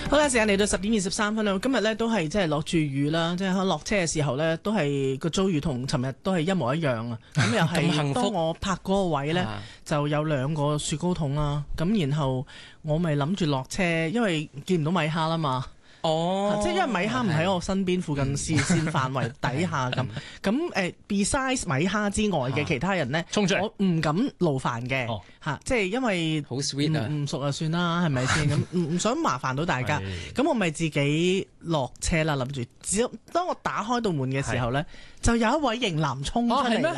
好啦，時間嚟到10:23啦。今日咧都係即係落住雨啦，即係落車嘅時候咧都係個遭遇同尋日都係一模一樣啊。咁又係當我泊嗰個位咧就有2個雪糕筒啦。咁然後我咪諗住落車，因為見唔到米哈啦嘛。即係因為米哈唔喺我身邊附近視線範圍底下咁besides 米哈之外嘅其他人咧，我唔敢勞煩嘅即係因為好 sweet 啊， 唔熟就算啦，係咪先？咁唔想麻煩到大家，咁我咪自己落車啦，諗住。當我打開道門嘅時候咧，就有一位型男衝出嚟啦。